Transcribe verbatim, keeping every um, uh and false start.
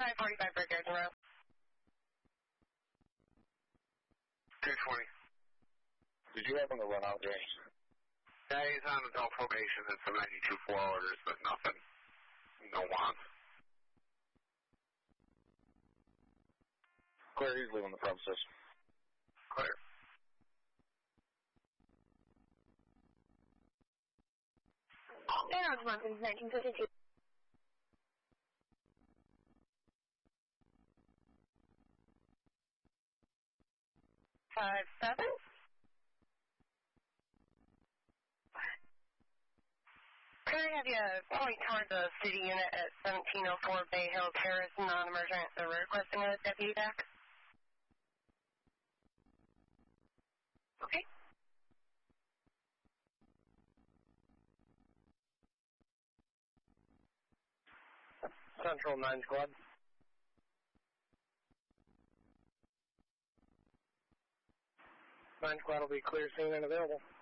five forty-five Brickyard tomorrow. two twenty. Did you happen to run out, James? Yeah, he's on adult probation and some ninety-two four orders, but nothing. No wants. Clear, he's leaving the premises. Clear. Air one since nineteen fifty-two. Five seven. Could I have you point toward the city unit at seventeen oh four Bay Hill Terrace, non-emergent, the requesting a deputy back? Okay. Central nine Squad. nine Squad will be clear, seen, and available.